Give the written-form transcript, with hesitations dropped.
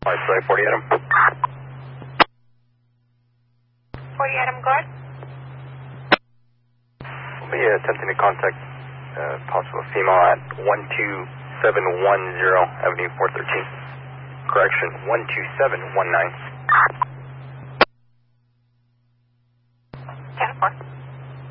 Alright, so 40 Adam. 40 Adam, go ahead. We'll be attempting to contact possible female at 12710 Avenue 413. Correction, 12719.